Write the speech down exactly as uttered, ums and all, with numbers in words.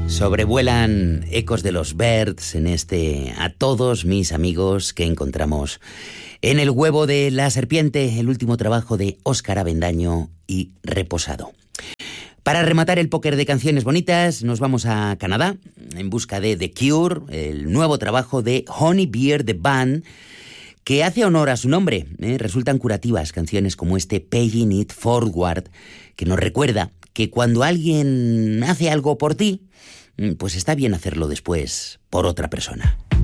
Sobrevuelan ecos de los Byrds en este A todos mis amigos que encontramos en El huevo de la serpiente, el último trabajo de Óscar Avendaño y Reposado. Para rematar el póker de canciones bonitas, nos vamos a Canadá en busca de The Cure, el nuevo trabajo de Honey Beer The Band, que hace honor a su nombre. ¿eh? Resultan curativas canciones como este Paying It Forward, que nos recuerda que cuando alguien hace algo por ti, pues está bien hacerlo después por otra persona.